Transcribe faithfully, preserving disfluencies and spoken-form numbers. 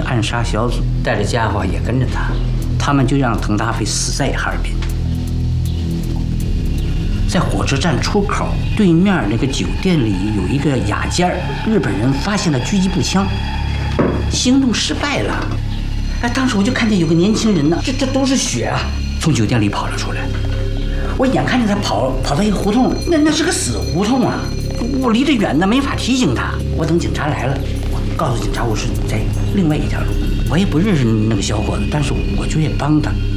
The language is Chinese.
暗杀小组带着家伙也跟着他，他们就让滕大飞死在哈尔滨。在火车站出口对面那个酒店里有一个雅间，日本人发现了狙击步枪，行动失败了。哎，当时我就看见有个年轻人呢，这这都是血啊，从酒店里跑了出来。我眼看着他跑跑到一个胡同，那那是个死胡同啊，我离得远呢，没法提醒他。我等警察来了，我告诉警察我是在另外一条路，我也不认识那个小伙子，但是我就愿帮他。